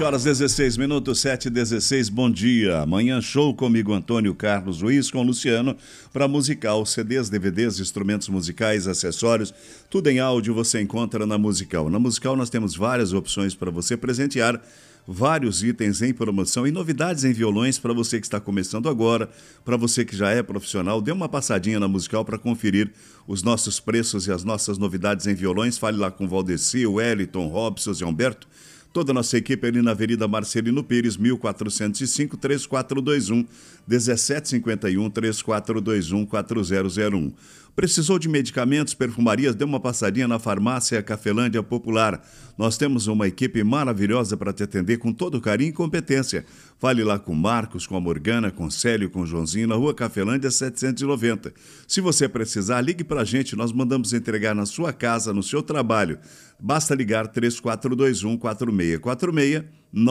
7h16, 7h16, bom dia. Amanhã show comigo, Antônio Carlos Ruiz, com Luciano, para Musical. CDs, DVDs, instrumentos musicais, acessórios, tudo em áudio você encontra na Musical. Na Musical nós temos várias opções para você presentear, vários itens em promoção e novidades em violões para você que está começando agora, para você que já é profissional. Dê uma passadinha na Musical para conferir os nossos preços e as nossas novidades em violões. Fale lá com Valdeci, Wellington, Robson e Humberto. Toda a nossa equipe ali na Avenida Marcelino Pires, 1405, 3421 1751, 3421 4001. Precisou de medicamentos, perfumarias? Dê uma passadinha na Farmácia Cafelândia Popular. Nós temos uma equipe maravilhosa para te atender com todo carinho e competência. Fale lá com Marcos, com a Morgana, com o Célio, com o Joãozinho, na Rua Cafelândia 790. Se você precisar, ligue para a gente, nós mandamos entregar na sua casa, no seu trabalho. Basta ligar 3421-4646,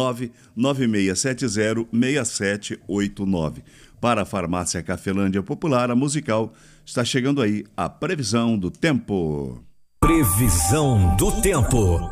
99670-6789. Para a Farmácia Cafelândia Popular, a Musical, está chegando aí a previsão do tempo. Previsão do tempo.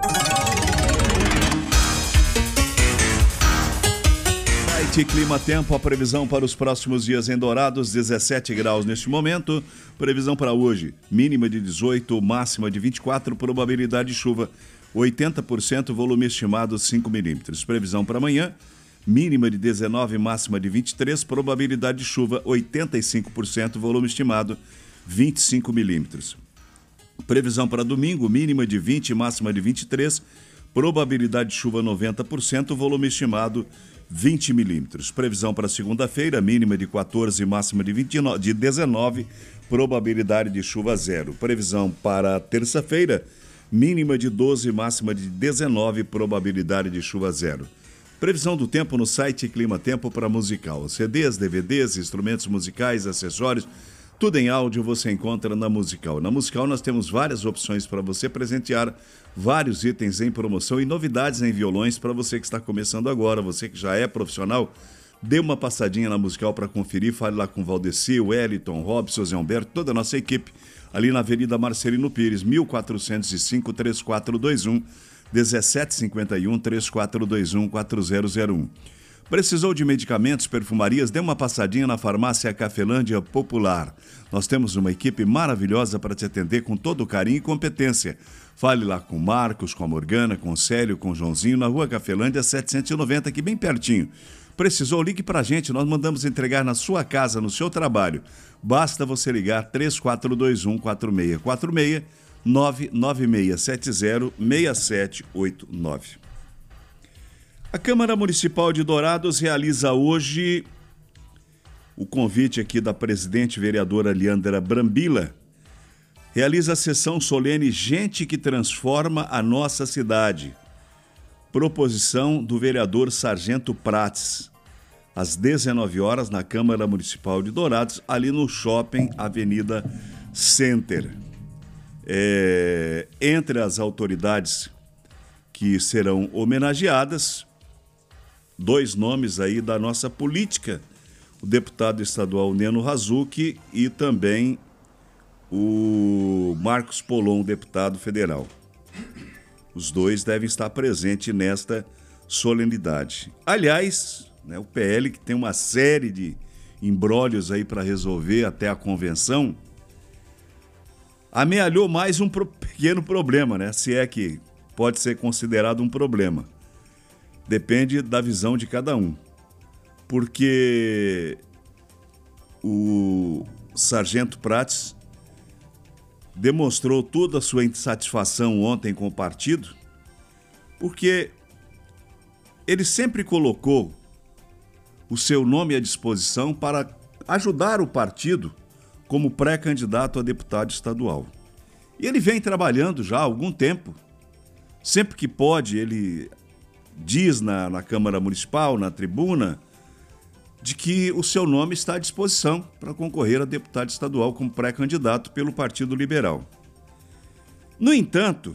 Site Clima Tempo, a previsão para os próximos dias em Dourados, 17 graus neste momento. Previsão para hoje, mínima de 18, máxima de 24, probabilidade de chuva 80%, volume estimado 5 milímetros. Previsão para amanhã, mínima de 19, máxima de 23, probabilidade de chuva 85%, volume estimado 25 milímetros. Previsão para domingo, mínima de 20, máxima de 23, probabilidade de chuva 90%, volume estimado 20 milímetros. Previsão para segunda-feira, mínima de 14, máxima de 19, probabilidade de chuva 0. Previsão para terça-feira, mínima de 12, máxima de 19, probabilidade de chuva 0. Previsão do tempo no site Clima Tempo para Musical. CDs, DVDs, instrumentos musicais, acessórios, tudo em áudio você encontra na Musical. Na Musical nós temos várias opções para você presentear, vários itens em promoção e novidades em violões para você que está começando agora, você que já é profissional. Dê uma passadinha na Musical para conferir, fale lá com Valdeci, Wellington, Robson, Zé Humberto, toda a nossa equipe, ali na Avenida Marcelino Pires, 1405, 3421 1751, 3421 4001. Precisou de medicamentos, perfumarias? Dê uma passadinha na Farmácia Cafelândia Popular. Nós temos uma equipe maravilhosa para te atender com todo carinho e competência. Fale lá com o Marcos, com a Morgana, com o Célio, com o Joãozinho, na Rua Cafelândia 790, aqui bem pertinho. Precisou? Ligue para a gente, nós mandamos entregar na sua casa, no seu trabalho. Basta você ligar 3421-4646, 99670-6789. A Câmara Municipal de Dourados realiza hoje o convite aqui da presidente vereadora Leandra Brambila. Realiza a sessão solene Gente que Transforma a Nossa Cidade. Proposição do vereador Sargento Prates. Às 19 horas na Câmara Municipal de Dourados, ali no Shopping Avenida Center. Entre as autoridades que serão homenageadas, 2 nomes aí da nossa política, o deputado estadual Neno Razucchi e também o Marcos Polon, deputado federal. Os 2 devem estar presentes nesta solenidade. Aliás, o PL, que tem uma série de imbrólios aí para resolver até a convenção, amealhou mais um pequeno problema, se é que pode ser considerado um problema. Depende da visão de cada um. Porque o Sargento Prates demonstrou toda a sua insatisfação ontem com o partido, porque ele sempre colocou o seu nome à disposição para ajudar o partido como pré-candidato a deputado estadual. E ele vem trabalhando já há algum tempo. Sempre que pode, ele diz na Câmara Municipal, na tribuna, de que o seu nome está à disposição para concorrer a deputado estadual como pré-candidato pelo Partido Liberal. No entanto,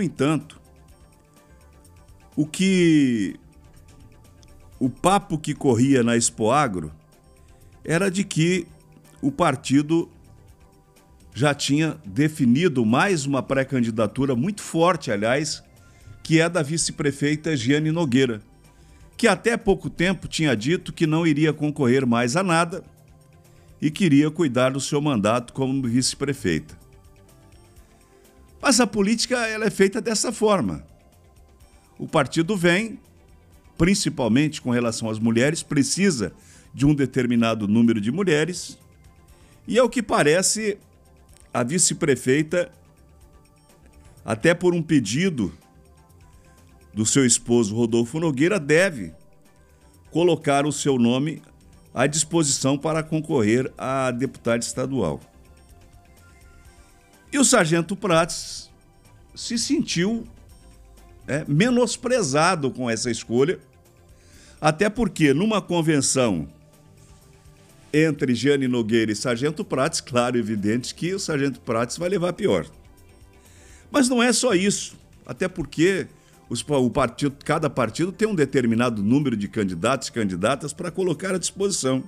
o papo que corria na Expoagro era de que o partido já tinha definido mais uma pré-candidatura muito forte, aliás, que é da vice-prefeita Giane Nogueira, que até pouco tempo tinha dito que não iria concorrer mais a nada e queria cuidar do seu mandato como vice-prefeita. Mas a política ela é feita dessa forma. O partido vem, principalmente com relação às mulheres, precisa de um determinado número de mulheres e, ao que parece, a vice-prefeita, até por um pedido do seu esposo Rodolfo Nogueira, deve colocar o seu nome à disposição para concorrer a deputado estadual. E o sargento Prates se sentiu menosprezado com essa escolha, até porque numa convenção entre Jeane Nogueira e sargento Prates, claro e evidente que o sargento Prates vai levar pior. Mas não é só isso, até porque cada partido tem um determinado número de candidatos e candidatas para colocar à disposição.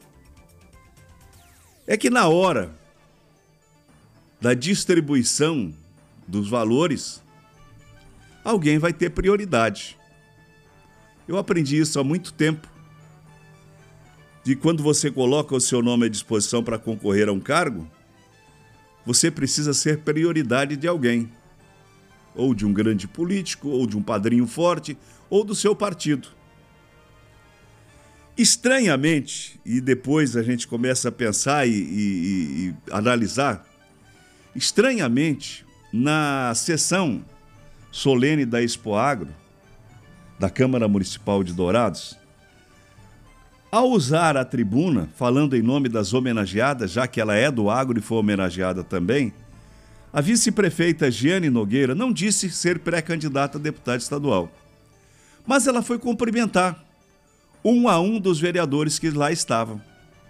É que na hora da distribuição dos valores, alguém vai ter prioridade. Eu aprendi isso há muito tempo, de quando você coloca o seu nome à disposição para concorrer a um cargo, você precisa ser prioridade de alguém. Ou de um grande político, ou de um padrinho forte, ou do seu partido. Estranhamente, e depois a gente começa a pensar e analisar, estranhamente, na sessão solene da Expoagro, da Câmara Municipal de Dourados, ao usar a tribuna, falando em nome das homenageadas, já que ela é do agro e foi homenageada também, a vice-prefeita Jeane Nogueira não disse ser pré-candidata a deputada estadual, mas ela foi cumprimentar um a um dos vereadores que lá estavam.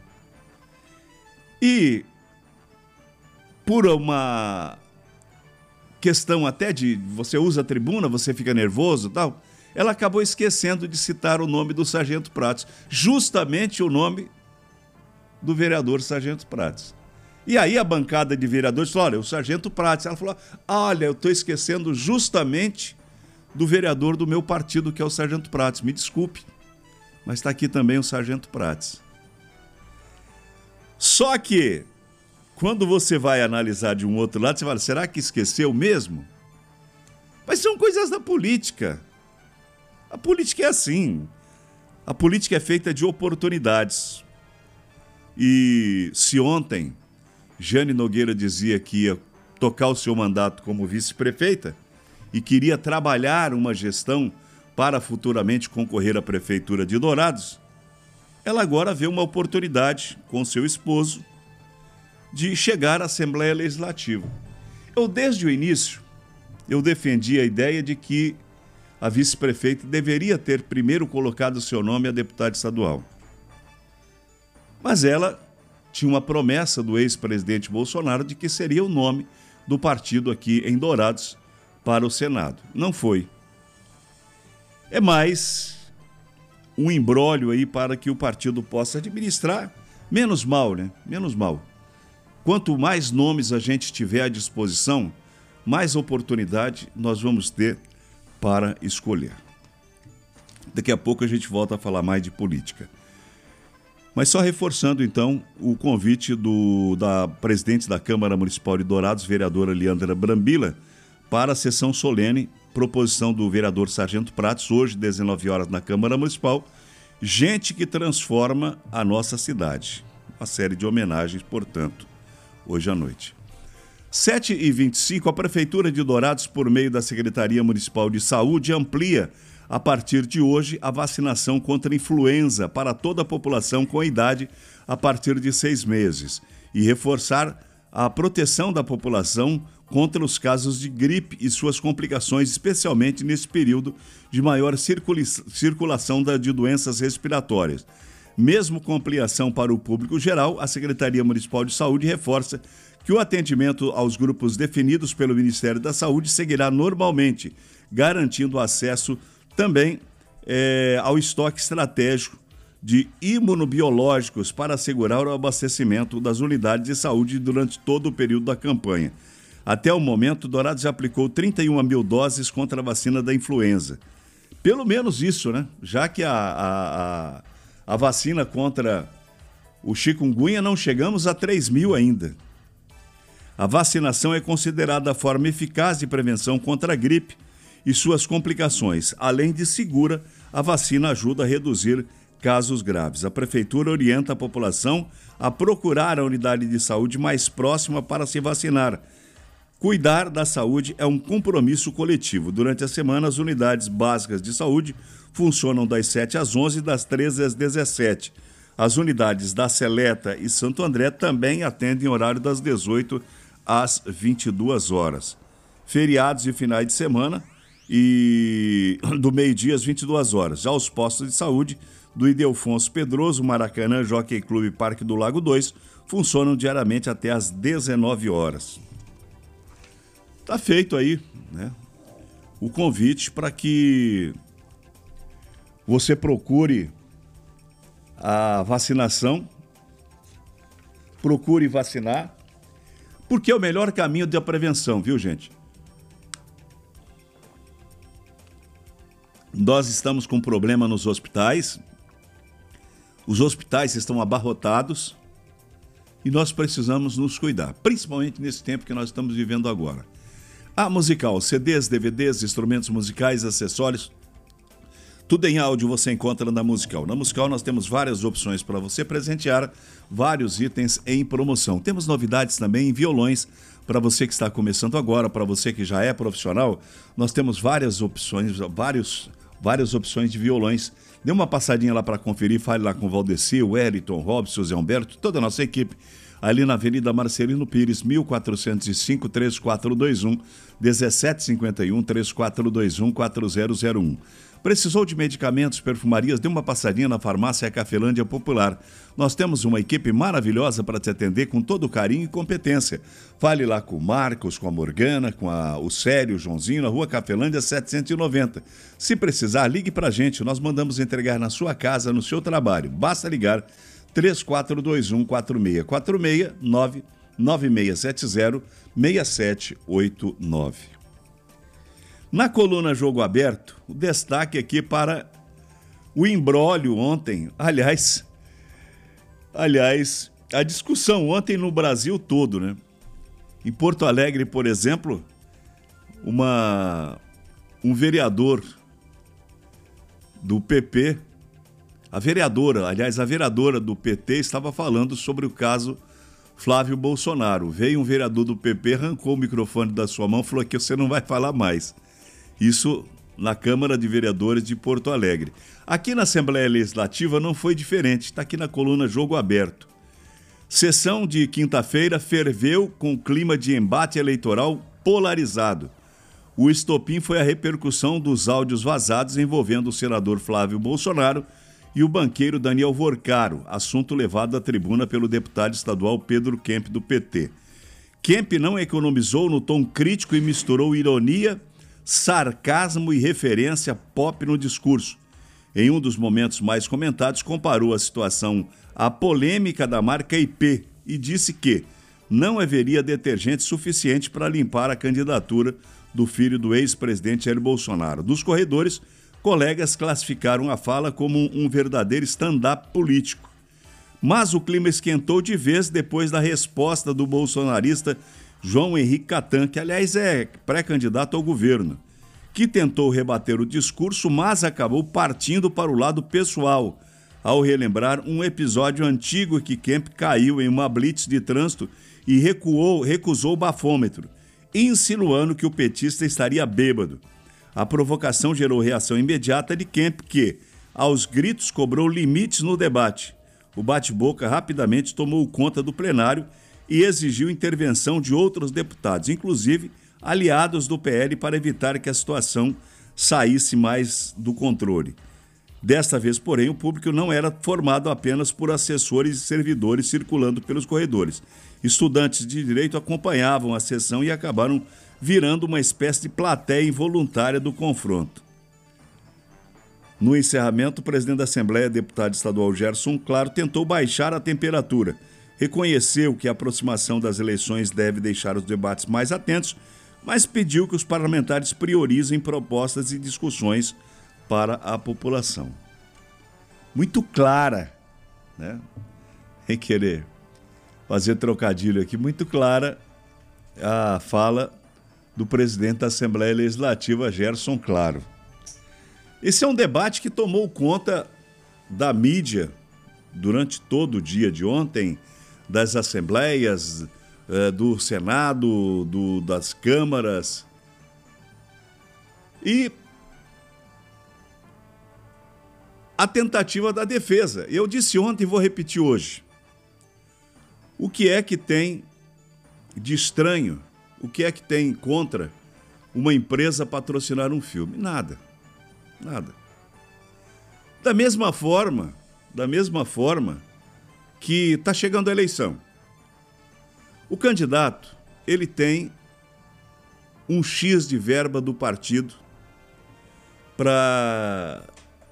E, por uma questão até de você usa a tribuna, você fica nervoso e tal, ela acabou esquecendo de citar o nome do sargento Prates, justamente o nome do vereador sargento Prates. E aí a bancada de vereadores falou, olha, o sargento Prates. Ela falou, olha, eu estou esquecendo justamente do vereador do meu partido, que é o sargento Prates. Me desculpe, mas está aqui também o sargento Prates. Só que, quando você vai analisar de um outro lado, você fala, será que esqueceu mesmo? Mas são coisas da política. A política é assim. A política é feita de oportunidades. E se ontem Jeane Nogueira dizia que ia tocar o seu mandato como vice-prefeita e queria trabalhar uma gestão para futuramente concorrer à prefeitura de Dourados, ela agora vê uma oportunidade com seu esposo de chegar à Assembleia Legislativa. Desde o início, eu defendi a ideia de que a vice-prefeita deveria ter primeiro colocado seu nome a deputada estadual. Mas ela tinha uma promessa do ex-presidente Bolsonaro de que seria o nome do partido aqui em Dourados para o Senado. Não foi. É mais um imbróglio aí para que o partido possa administrar. Menos mal, né? Menos mal. Quanto mais nomes a gente tiver à disposição, mais oportunidade nós vamos ter para escolher. Daqui a pouco a gente volta a falar mais de política. Mas só reforçando, então, o convite da presidente da Câmara Municipal de Dourados, vereadora Leandra Brambila, para a sessão solene, proposição do vereador Sargento Prates, hoje, 19 horas, na Câmara Municipal, Gente que Transforma a Nossa Cidade. Uma série de homenagens, portanto, hoje à noite. 7h25, a Prefeitura de Dourados, por meio da Secretaria Municipal de Saúde, amplia a partir de hoje a vacinação contra a influenza para toda a população com idade a partir de 6 meses e reforçar a proteção da população contra os casos de gripe e suas complicações, especialmente nesse período de maior circulação de doenças respiratórias. Mesmo com ampliação para o público geral, a Secretaria Municipal de Saúde reforça que o atendimento aos grupos definidos pelo Ministério da Saúde seguirá normalmente, garantindo acesso também ao estoque estratégico de imunobiológicos para assegurar o abastecimento das unidades de saúde durante todo o período da campanha. Até o momento, Dourados já aplicou 31 mil doses contra a vacina da influenza. Pelo menos isso, né? Já que a vacina contra o chikungunya não chegamos a 3 mil ainda. A vacinação é considerada a forma eficaz de prevenção contra a gripe e suas complicações. Além de segura, a vacina ajuda a reduzir casos graves. A Prefeitura orienta a população a procurar a unidade de saúde mais próxima para se vacinar. Cuidar da saúde é um compromisso coletivo. Durante a semana, as unidades básicas de saúde funcionam das 7 às 11 e das 13 às 17. As unidades da Seleta e Santo André também atendem horário das 18 às 22 horas. Feriados e finais de semana e do meio-dia às 22 horas. Já os postos de saúde do Ildefonso Pedroso, Maracanã, Jockey Clube e Parque do Lago 2 funcionam diariamente até às 19 horas. Tá feito aí, né, o convite para que você procure a vacinação, procure vacinar, porque é o melhor caminho da prevenção, viu, gente? Nós estamos com problema nos hospitais, os hospitais estão abarrotados e nós precisamos nos cuidar, principalmente nesse tempo que nós estamos vivendo agora. A Musical, CDs, DVDs, instrumentos musicais, acessórios, tudo em áudio você encontra na Musical. Na Musical nós temos várias opções para você presentear, vários itens em promoção. Temos novidades também em violões, para você que está começando agora, para você que já é profissional, nós temos várias opções, várias opções de violões. Dê uma passadinha lá para conferir, fale lá com o Valdeci, o Wellington, o Robson, o Zé Humberto, toda a nossa equipe, ali na Avenida Marcelino Pires, 1405, 3421, 1751, 3421, 4001. Precisou de medicamentos, perfumarias? Dê uma passadinha na Farmácia Cafelândia Popular. Nós temos uma equipe maravilhosa para te atender com todo carinho e competência. Fale lá com o Marcos, com a Morgana, com o Célio, o Joãozinho, na Rua Cafelândia 790. Se precisar, ligue para a gente. Nós mandamos entregar na sua casa, no seu trabalho. Basta ligar 3421-4646, 99670-6789. Na coluna Jogo Aberto, o destaque aqui para o imbróglio ontem, aliás, a discussão ontem no Brasil todo, né? Em Porto Alegre, por exemplo, um vereador do PP, a vereadora do PT estava falando sobre o caso Flávio Bolsonaro. Veio um vereador do PP, arrancou o microfone da sua mão e falou que você não vai falar mais. Isso na Câmara de Vereadores de Porto Alegre. Aqui na Assembleia Legislativa não foi diferente, está aqui na coluna Jogo Aberto. Sessão de quinta-feira ferveu com clima de embate eleitoral polarizado. O estopim foi a repercussão dos áudios vazados envolvendo o senador Flávio Bolsonaro e o banqueiro Daniel Vorcaro, assunto levado à tribuna pelo deputado estadual Pedro Kemp, do PT. Kemp não economizou no tom crítico e misturou ironia, sarcasmo e referência pop no discurso. Em um dos momentos mais comentados, comparou a situação à polêmica da marca IP e disse que não haveria detergente suficiente para limpar a candidatura do filho do ex-presidente Jair Bolsonaro. Dos corredores, colegas classificaram a fala como um verdadeiro stand-up político. Mas o clima esquentou de vez depois da resposta do bolsonarista João Henrique Catan, que aliás é pré-candidato ao governo, que tentou rebater o discurso, mas acabou partindo para o lado pessoal, ao relembrar um episódio antigo que Kemp caiu em uma blitz de trânsito e recusou o bafômetro, insinuando que o petista estaria bêbado. A provocação gerou reação imediata de Kemp, que, aos gritos, cobrou limites no debate. O bate-boca rapidamente tomou conta do plenário e exigiu intervenção de outros deputados, inclusive aliados do PL, para evitar que a situação saísse mais do controle. Desta vez, porém, o público não era formado apenas por assessores e servidores circulando pelos corredores. Estudantes de direito acompanhavam a sessão e acabaram virando uma espécie de plateia involuntária do confronto. No encerramento, o presidente da Assembleia, deputado estadual Gerson Claro, tentou baixar a temperatura. Reconheceu que a aproximação das eleições deve deixar os debates mais atentos, mas pediu que os parlamentares priorizem propostas e discussões para a população. Muito clara, né? Sem querer fazer trocadilho aqui, muito clara a fala do presidente da Assembleia Legislativa, Gerson Claro. Esse é um debate que tomou conta da mídia durante todo o dia de ontem, das assembleias, do Senado, das câmaras. E a tentativa da defesa. Eu disse ontem e vou repetir hoje. O que é que tem de estranho? O que é que tem contra uma empresa patrocinar um filme? Nada. Nada. Da mesma forma que está chegando a eleição. O candidato, ele tem um X de verba do partido para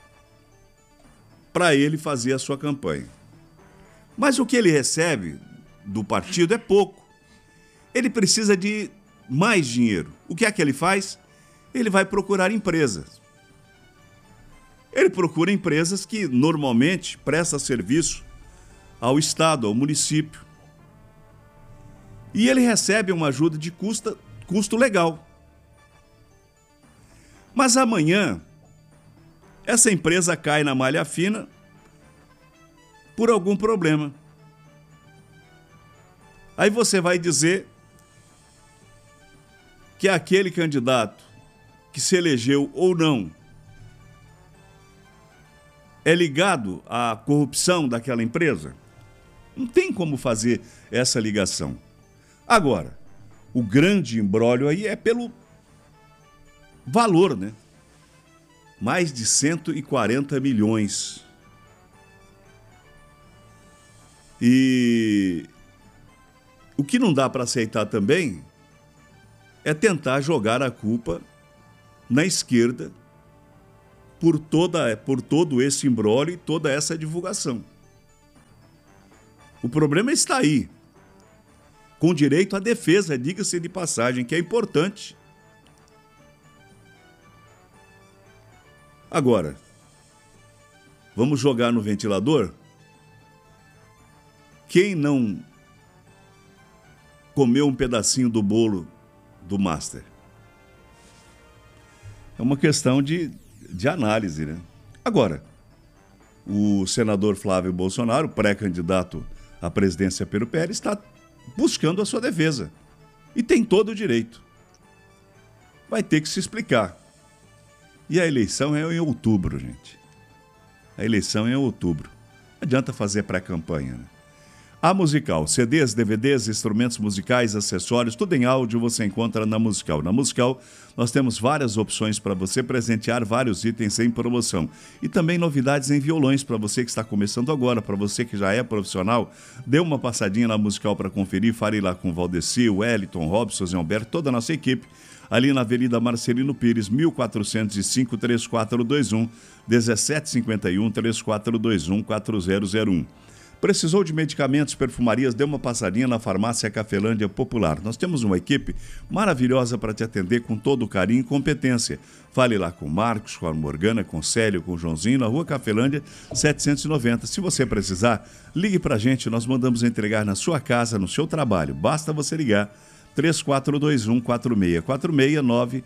ele fazer a sua campanha. Mas o que ele recebe do partido é pouco. Ele precisa de mais dinheiro. O que é que ele faz? Ele vai procurar empresas. Ele procura empresas que normalmente prestam serviço ao Estado, ao município. E ele recebe uma ajuda de custo legal. Mas amanhã, essa empresa cai na malha fina por algum problema. Aí você vai dizer que aquele candidato que se elegeu ou não é ligado à corrupção daquela empresa? Não tem como fazer essa ligação. Agora, o grande imbróglio aí é pelo valor, né? Mais de 140 milhões. E o que não dá para aceitar também é tentar jogar a culpa na esquerda por todo esse imbróglio e toda essa divulgação. O problema está aí, com direito à defesa, diga-se de passagem, que é importante. Agora, vamos jogar no ventilador? Quem não comeu um pedacinho do bolo do Master? É uma questão de análise, né? Agora, o senador Flávio Bolsonaro, pré-candidato à presidência Pedro Pérez, está buscando a sua defesa. E tem todo o direito. Vai ter que se explicar. E a eleição é em outubro, gente. A eleição é em outubro. Não adianta fazer pré-campanha, né? A Musical, CDs, DVDs, instrumentos musicais, acessórios, tudo em áudio você encontra na Musical. Na Musical nós temos várias opções para você presentear vários itens em promoção. E também novidades em violões para você que está começando agora, para você que já é profissional. Dê uma passadinha na Musical para conferir, fale lá com o Valdeci, o Wellington, Robson, Zé Humberto, toda a nossa equipe. Ali na Avenida Marcelino Pires, 1405 3421 1751 3421 4001. Precisou de medicamentos, perfumarias? Dê uma passadinha na Farmácia Cafelândia Popular. Nós temos uma equipe maravilhosa para te atender com todo o carinho e competência. Fale lá com o Marcos, com a Morgana, com o Célio, com o Joãozinho, na Rua Cafelândia 790. Se você precisar, ligue para a gente, nós mandamos entregar na sua casa, no seu trabalho. Basta você ligar 3421-4646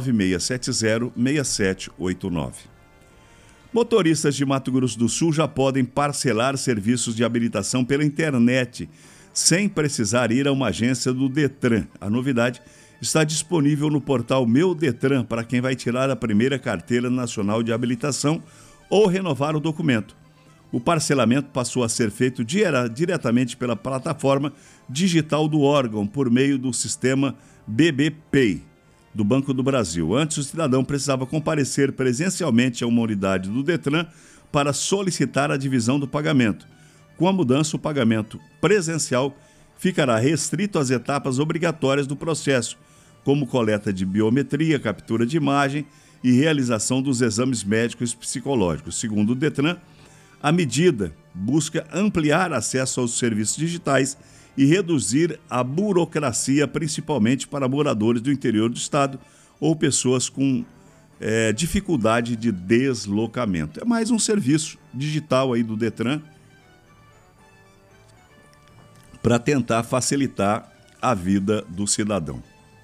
99670-6789. Motoristas de Mato Grosso do Sul já podem parcelar serviços de habilitação pela internet, sem precisar ir a uma agência do Detran. A novidade está disponível no portal Meu Detran para quem vai tirar a primeira carteira nacional de habilitação ou renovar o documento. O parcelamento passou a ser feito diretamente pela plataforma digital do órgão, por meio do sistema BBPay do Banco do Brasil. Antes, o cidadão precisava comparecer presencialmente a uma unidade do Detran para solicitar a divisão do pagamento. Com a mudança, o pagamento presencial ficará restrito às etapas obrigatórias do processo, como coleta de biometria, captura de imagem e realização dos exames médicos e psicológicos. Segundo o Detran, a medida busca ampliar acesso aos serviços digitais e reduzir a burocracia, principalmente para moradores do interior do estado ou pessoas com dificuldade de deslocamento. É mais um serviço digital aí do Detran para tentar facilitar a vida do cidadão.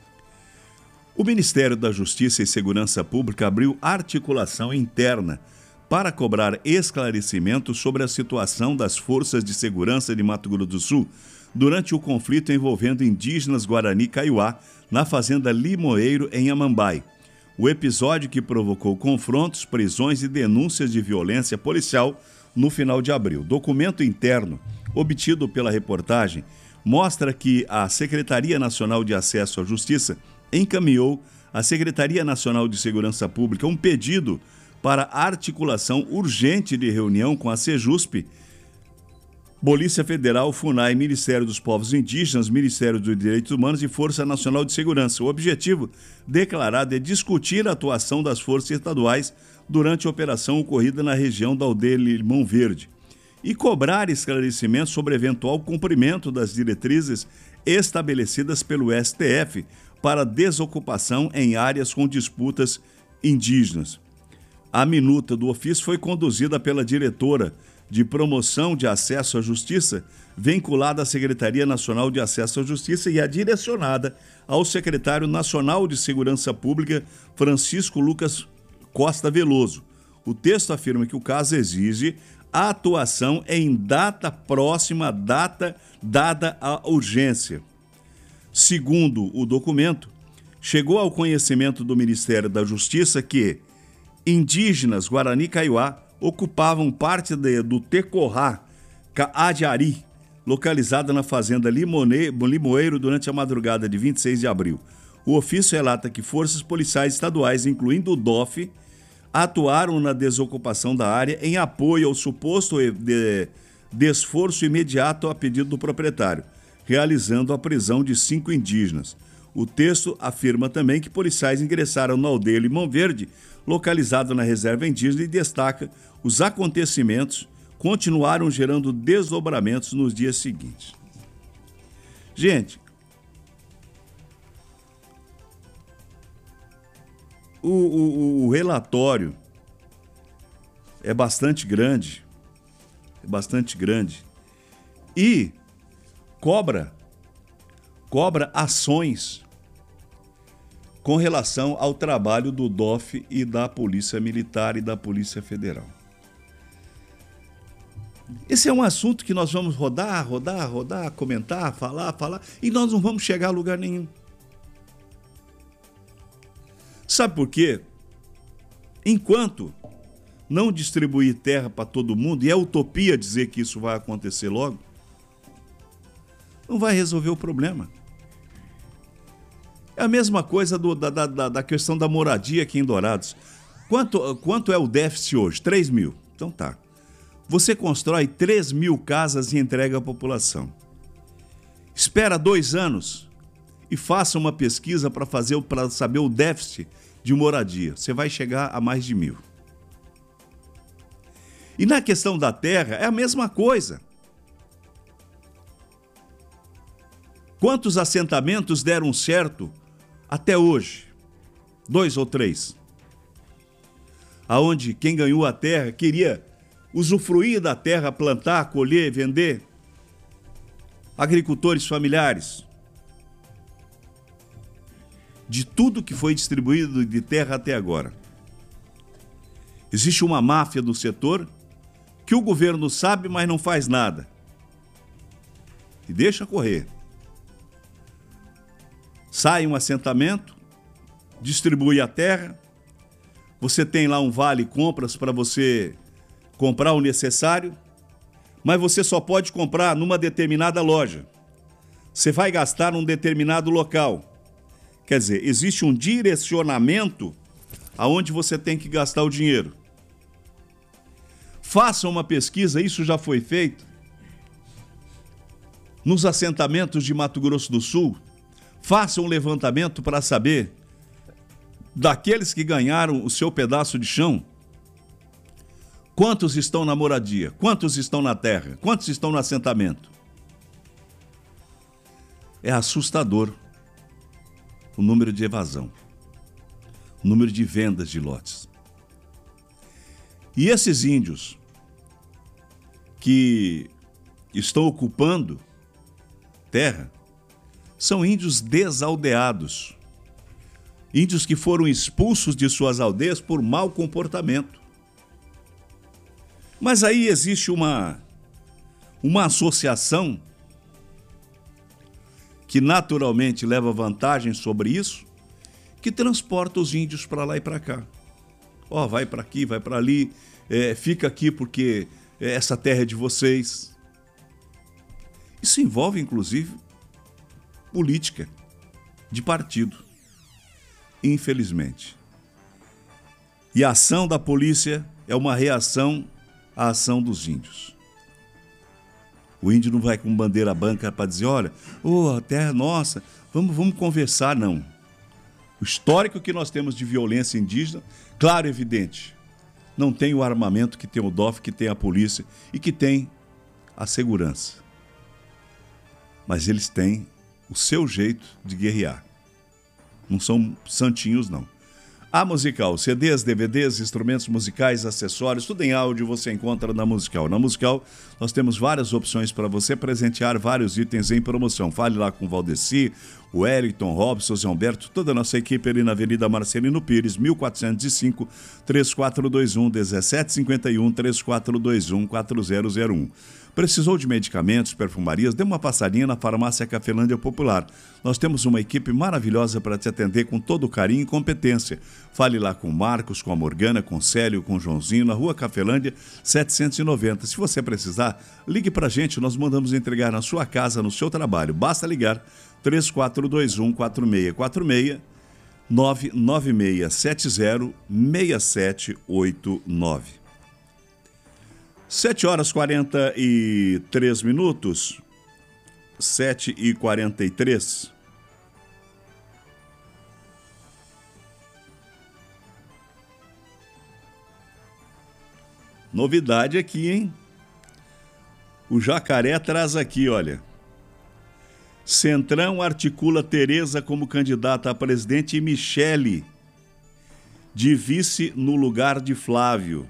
O Ministério da Justiça e Segurança Pública abriu articulação interna para cobrar esclarecimentos sobre a situação das forças de segurança de Mato Grosso do Sul durante o conflito envolvendo indígenas Guarani Kaiowá na fazenda Limoeiro, em Amambai. O episódio que provocou confrontos, prisões e denúncias de violência policial no final de abril. Documento interno obtido pela reportagem mostra que a Secretaria Nacional de Acesso à Justiça encaminhou à Secretaria Nacional de Segurança Pública um pedido para articulação urgente de reunião com a Sejusp, Polícia Federal, FUNAI, Ministério dos Povos Indígenas, Ministério dos Direitos Humanos e Força Nacional de Segurança. O objetivo declarado é discutir a atuação das forças estaduais durante a operação ocorrida na região da aldeia Limão Verde e cobrar esclarecimentos sobre eventual cumprimento das diretrizes estabelecidas pelo STF para desocupação em áreas com disputas indígenas. A minuta do ofício foi conduzida pela diretora de Promoção de Acesso à Justiça, vinculada à Secretaria Nacional de Acesso à Justiça e é direcionada ao secretário nacional de Segurança Pública, Francisco Lucas Costa Veloso. O texto afirma que o caso exige a atuação em data próxima à data dada a urgência. Segundo o documento, chegou ao conhecimento do Ministério da Justiça que indígenas Guarani Kaiowá ocupavam parte do Tecorrá, Caadiari, localizada na fazenda Limoeiro durante a madrugada de 26 de abril. O ofício relata que forças policiais estaduais, incluindo o DOF, atuaram na desocupação da área em apoio ao suposto desforço imediato a pedido do proprietário, realizando a prisão de 5 indígenas. O texto afirma também que policiais ingressaram na aldeia Limão Verde, localizado na reserva indígena, e destaca os acontecimentos continuaram gerando desdobramentos nos dias seguintes. Gente, o relatório é bastante grande e cobra ações com relação ao trabalho do DOF e da Polícia Militar e da Polícia Federal. Esse é um assunto que nós vamos rodar, comentar, falar, e nós não vamos chegar a lugar nenhum. Sabe por quê? Enquanto não distribuir terra para todo mundo, e é utopia dizer que isso vai acontecer logo, não vai resolver o problema. É a mesma coisa da questão da moradia aqui em Dourados. Quanto é o déficit hoje? 3 mil. Então tá. Você constrói 3 mil casas e entrega à população. Espera 2 anos e faça uma pesquisa para saber o déficit de moradia. Você vai chegar a mais de 1.000. E na questão da terra é a mesma coisa. Quantos assentamentos deram certo até hoje? 2 ou 3. Aonde quem ganhou a terra queria usufruir da terra, plantar, colher, vender. Agricultores familiares. De tudo que foi distribuído de terra até agora. Existe uma máfia do setor que o governo sabe, mas não faz nada. E deixa correr. Sai um assentamento, distribui a terra, você tem lá um vale compras para você comprar o necessário, mas você só pode comprar numa determinada loja. Você vai gastar num determinado local. Quer dizer, existe um direcionamento aonde você tem que gastar o dinheiro. Faça uma pesquisa, isso já foi feito nos assentamentos de Mato Grosso do Sul. Faça um levantamento para saber daqueles que ganharam o seu pedaço de chão, quantos estão na moradia, quantos estão na terra, quantos estão no assentamento. É assustador o número de evasão. número de vendas de lotes. E esses índios que estão ocupando terra são índios desaldeados, índios que foram expulsos de suas aldeias por mau comportamento. Mas aí existe uma associação que naturalmente leva vantagem sobre isso, que transporta os índios para lá e para cá. Ó, vai para aqui, vai para ali, fica aqui porque essa terra é de vocês. Isso envolve, inclusive, política de partido, infelizmente. E a ação da polícia é uma reação à ação dos índios. O índio não vai com bandeira branca para dizer, olha, a terra é nossa, vamos conversar, não. O histórico que nós temos de violência indígena, claro, evidente, não tem o armamento que tem o DOF, que tem a polícia e que tem a segurança. Mas eles têm o seu jeito de guerrear. Não são santinhos, não. A Musical, CDs, DVDs, instrumentos musicais, acessórios, tudo em áudio você encontra na Musical. Na Musical, nós temos várias opções para você presentear vários itens em promoção. Fale lá com o Valdeci, o Wellington, Robson, Zé Humberto, toda a nossa equipe ali na Avenida Marcelino Pires, 1405, 3421-1751, 3421-4001. Precisou de medicamentos, perfumarias? Dê uma passadinha na Farmácia Cafelândia Popular. Nós temos uma equipe maravilhosa para te atender com todo carinho e competência. Fale lá com o Marcos, com a Morgana, com o Célio, com o Joãozinho, na Rua Cafelândia 790. Se você precisar, ligue para a gente, nós mandamos entregar na sua casa, no seu trabalho. Basta ligar 3421-4646, 99670-6789. 7h43, 7h43. Novidade aqui, hein? O Jacaré traz aqui, olha. Centrão articula Tereza como candidata a presidente e Michele de vice no lugar de Flávio.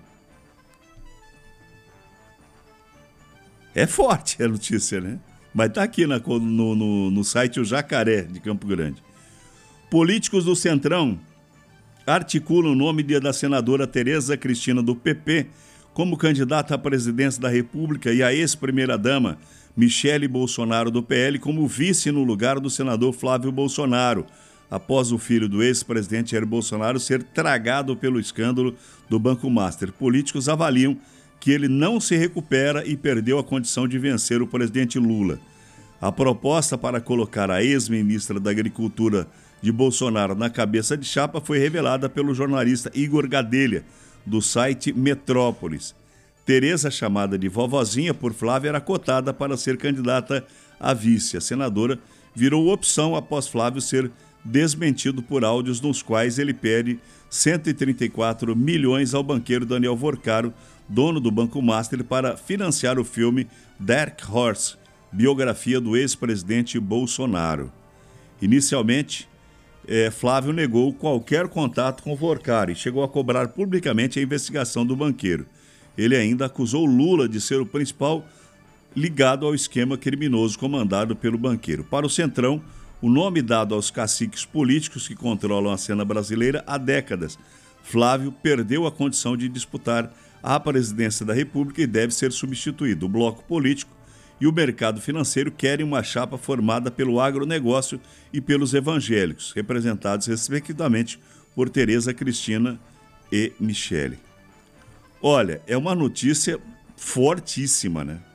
É forte a notícia, né? Mas tá aqui no site O Jacaré, de Campo Grande. Políticos do Centrão articulam o nome da senadora Tereza Cristina do PP como candidata à presidência da República e a ex-primeira-dama Michele Bolsonaro do PL como vice no lugar do senador Flávio Bolsonaro, após o filho do ex-presidente Jair Bolsonaro ser tragado pelo escândalo do Banco Master. Políticos avaliam que ele não se recupera e perdeu a condição de vencer o presidente Lula. A proposta para colocar a ex-ministra da Agricultura de Bolsonaro na cabeça de chapa foi revelada pelo jornalista Igor Gadelha, do site Metrópolis. Tereza, chamada de vovozinha por Flávio, era cotada para ser candidata a vice. A senadora virou opção após Flávio ser desmentido por áudios nos quais ele pede 134 milhões ao banqueiro Daniel Vorcaro, dono do Banco Master, para financiar o filme Dark Horse, biografia do ex-presidente Bolsonaro. Inicialmente, Flávio negou qualquer contato com Vorcaro e chegou a cobrar publicamente a investigação do banqueiro. Ele ainda acusou Lula de ser o principal ligado ao esquema criminoso comandado pelo banqueiro. Para o Centrão, o nome dado aos caciques políticos que controlam a cena brasileira há décadas. Flávio perdeu a condição de disputar a presidência da República e deve ser substituído. O bloco político e o mercado financeiro querem uma chapa formada pelo agronegócio e pelos evangélicos, representados respectivamente por Tereza Cristina e Michele. Olha, é uma notícia fortíssima, né?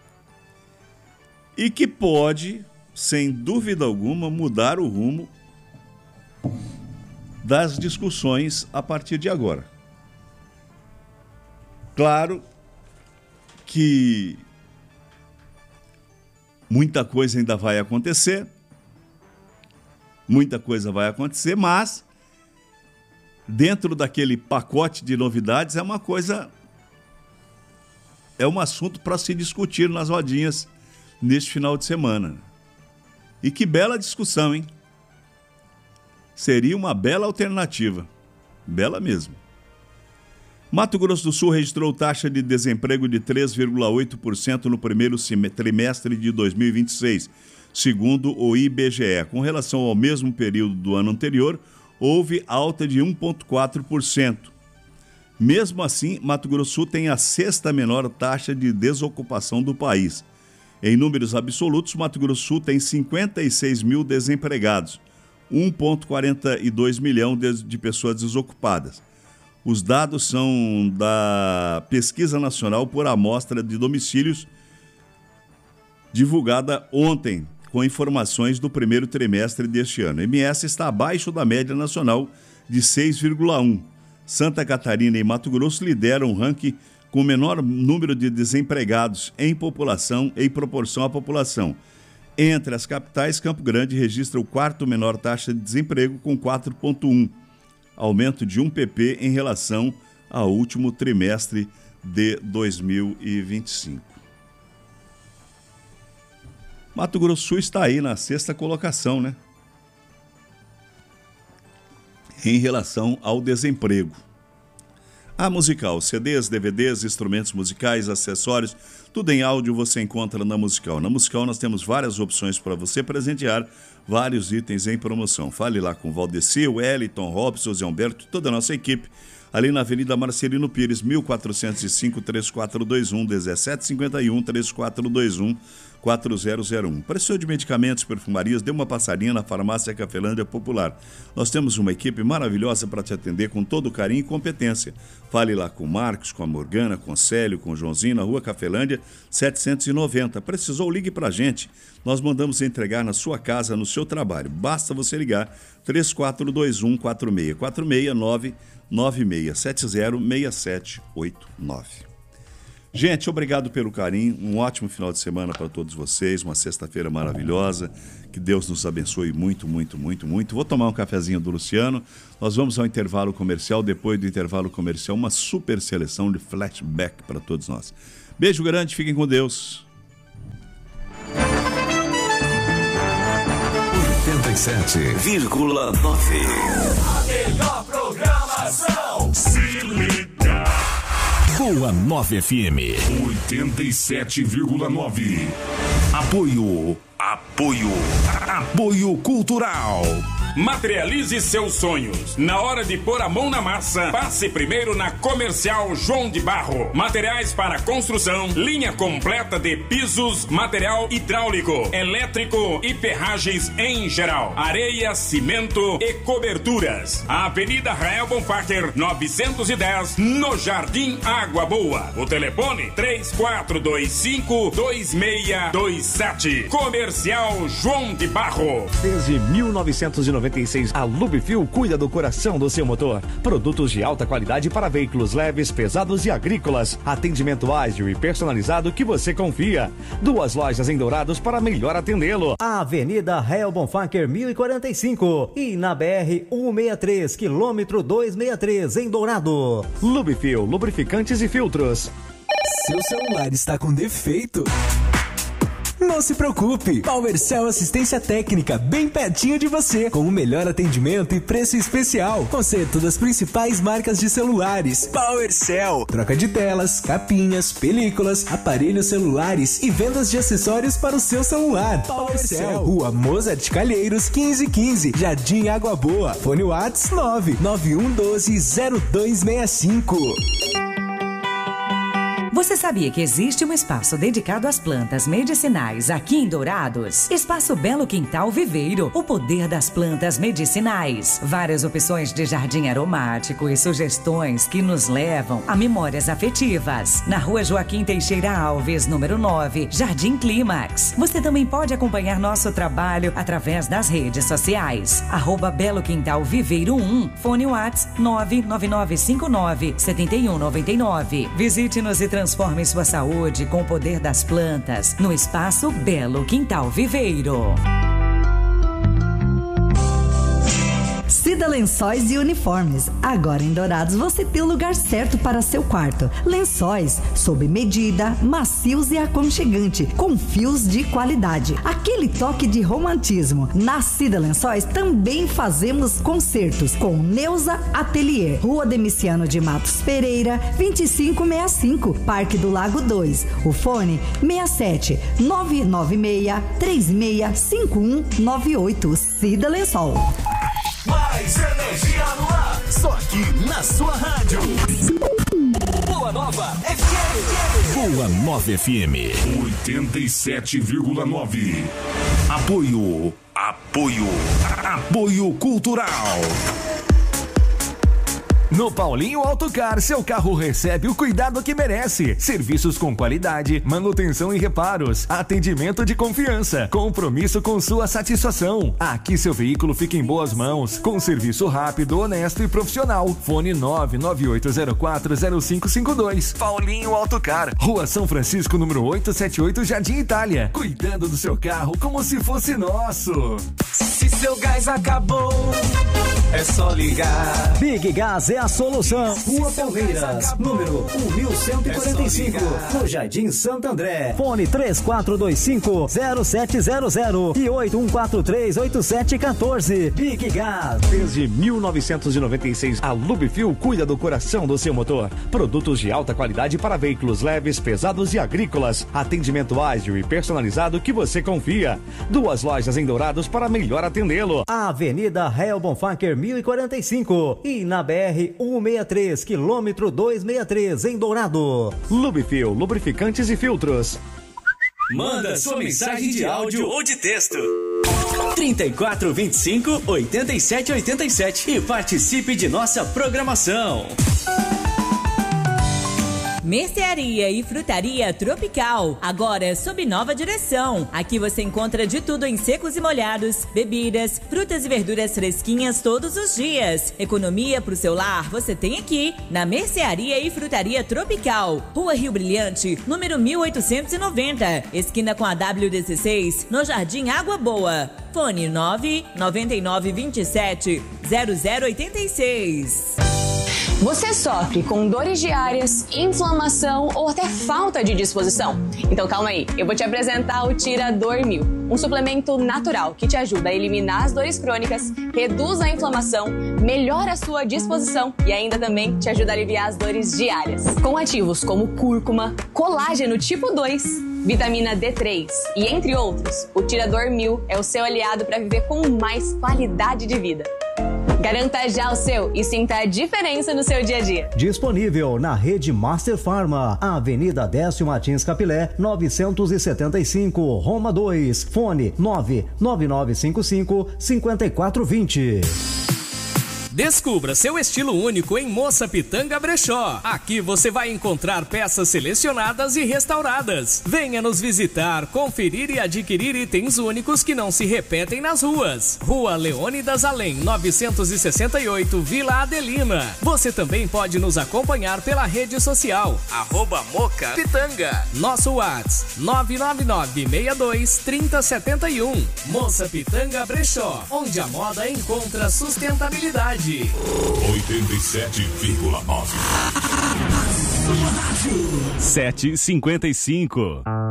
E que pode, sem dúvida alguma, mudar o rumo das discussões a partir de agora. Claro que muita coisa ainda vai acontecer, mas dentro daquele pacote de novidades é um assunto para se discutir nas rodinhas neste final de semana. E que bela discussão, hein? Seria uma bela alternativa. Bela mesmo. Mato Grosso do Sul registrou taxa de desemprego de 3,8% no primeiro trimestre de 2026, segundo o IBGE. Com relação ao mesmo período do ano anterior, houve alta de 1,4%. Mesmo assim, Mato Grosso do Sul tem a sexta menor taxa de desocupação do país. Em números absolutos, Mato Grosso do Sul tem 56 mil desempregados, 1,42 milhão de pessoas desocupadas. Os dados são da Pesquisa Nacional por Amostra de Domicílios, divulgada ontem, com informações do primeiro trimestre deste ano. MS está abaixo da média nacional de 6,1. Santa Catarina e Mato Grosso lideram o ranking com o menor número de desempregados em proporção à população. Entre as capitais, Campo Grande registra o quarto menor taxa de desemprego, com 4,1, aumento de 1 pp em relação ao último trimestre de 2025. Mato Grosso do Sul está aí na sexta colocação, né? Em relação ao desemprego. A Musical, CDs, DVDs, instrumentos musicais, acessórios, tudo em áudio você encontra na Musical. Na Musical nós temos várias opções para você presentear, vários itens em promoção. Fale lá com o Valdeci, o Wellington, Robson, Zé Humberto e toda a nossa equipe, ali na Avenida Marcelino Pires, 1405-3421, 1751-3421-4001. Precisou de medicamentos, perfumarias, dê uma passadinha na Farmácia Cafelândia Popular. Nós temos uma equipe maravilhosa para te atender com todo carinho e competência. Fale lá com o Marcos, com a Morgana, com o Célio, com o Joãozinho, na Rua Cafelândia 790. Precisou, ligue para a gente. Nós mandamos entregar na sua casa, no seu trabalho. Basta você ligar 3421-4646 996706789. Gente, obrigado pelo carinho, um ótimo final de semana para todos vocês, uma sexta-feira maravilhosa, que Deus nos abençoe muito, muito, muito, muito. Vou tomar um cafezinho do Luciano, nós vamos ao intervalo comercial, depois do intervalo comercial, uma super seleção de flashback para todos nós. Beijo grande, fiquem com Deus. 87,9. A melhor programação. Se liga. Boa 9 FM. 87,9. Apoio cultural. Materialize seus sonhos. Na hora de pôr a mão na massa, passe primeiro na Comercial João de Barro. Materiais para construção, linha completa de pisos, material hidráulico, elétrico e ferragens em geral. Areia, cimento e coberturas. A Avenida Rael Bonfacher, 910, no Jardim Água Boa. O telefone 3425-2627. Comercial João de Barro. Desde 1996, a Lubifil cuida do coração do seu motor. Produtos de alta qualidade para veículos leves, pesados e agrícolas. Atendimento ágil e personalizado que você confia. 2 lojas em Dourados para melhor atendê-lo. A Avenida Rael Bonfacher 1045 e na BR 163, quilômetro 263 em Dourado. Lubifil, lubrificantes e filtros. Seu celular está com defeito? Não se preocupe, PowerCell Assistência Técnica, bem pertinho de você, com o melhor atendimento e preço especial. Conserto das principais marcas de celulares. PowerCell, troca de telas, capinhas, películas, aparelhos celulares e vendas de acessórios para o seu celular. PowerCell, Rua Mozart Calheiros, 1515, Jardim Água Boa. Fone Whats 991120265. Você sabia que existe um espaço dedicado às plantas medicinais aqui em Dourados? Espaço Belo Quintal Viveiro, o poder das plantas medicinais. Várias opções de jardim aromático e sugestões que nos levam a memórias afetivas. Na Rua Joaquim Teixeira Alves, número 9, Jardim Clímax. Você também pode acompanhar nosso trabalho através das redes sociais. @Belo Quintal Viveiro 1, fone Whats 99959-7199. Visite-nos e transforme sua saúde com o poder das plantas no Espaço Belo Quintal Viveiro. Cida Lençóis e Uniformes. Agora em Dourados você tem o lugar certo para seu quarto. Lençóis sob medida, macios e aconchegante, com fios de qualidade. Aquele toque de romantismo. Na Cida Lençóis também fazemos concertos com Neuza Atelier. Rua Demiciano de Matos Pereira, 2565, Parque do Lago 2. O fone 67 996 365198. Cida Lençol. Mais energia no ar. Só aqui na sua rádio. Boa Nova FM. Boa Nova FM 87,9. Apoio cultural. No Paulinho Autocar, seu carro recebe o cuidado que merece. Serviços com qualidade, manutenção e reparos, atendimento de confiança, compromisso com sua satisfação. Aqui seu veículo fica em boas mãos, com serviço rápido, honesto e profissional. Fone 998040552. Paulinho Autocar, Rua São Francisco, número 878, Jardim Itália. Cuidando do seu carro como se fosse nosso. Se seu gás acabou, é só ligar. Big Gas é a solução. Rua Palmeiras, número 1145, no Jardim Santo André. Fone 3425-0700 e 8143-8714. Big Gas. Desde 1996, a Lubifil cuida do coração do seu motor. Produtos de alta qualidade para veículos leves, pesados e agrícolas. Atendimento ágil e personalizado que você confia. 2 lojas em Dourados para melhor atendê-lo. Avenida Rael Bonfáquer 1045 e na BR 163, quilômetro 263, em Dourado. Lubifil, lubrificantes e filtros. Manda sua mensagem de áudio ou de texto. 3425-8787 e participe de nossa programação. Mercearia e Frutaria Tropical, agora sob nova direção. Aqui você encontra de tudo em secos e molhados, bebidas, frutas e verduras fresquinhas todos os dias. Economia pro seu lar você tem aqui, na Mercearia e Frutaria Tropical. Rua Rio Brilhante, número 1890, esquina com a W16, no Jardim Água Boa. Fone 99927-0086. Você sofre com dores diárias, inflamação ou até falta de disposição? Então calma aí, eu vou te apresentar o Tirador 1000, um suplemento natural que te ajuda a eliminar as dores crônicas, reduz a inflamação, melhora a sua disposição e ainda também te ajuda a aliviar as dores diárias. Com ativos como cúrcuma, colágeno tipo 2, vitamina D3 e entre outros, o Tirador 1000 é o seu aliado para viver com mais qualidade de vida. Garanta já o seu e sinta a diferença no seu dia a dia. Disponível na rede Master Pharma, Avenida Décio Martins Capilé, 975, Roma 2. Fone 99955-5420. Descubra seu estilo único em Moça Pitanga Brechó. Aqui você vai encontrar peças selecionadas e restauradas. Venha nos visitar, conferir e adquirir itens únicos que não se repetem nas ruas. Rua Leônidas Além, 968, Vila Adelina. Você também pode nos acompanhar pela rede social, @Moca Pitanga. Nosso WhatsApp, 999623071. Moça Pitanga Brechó, onde a moda encontra sustentabilidade. 87,9. 7h55.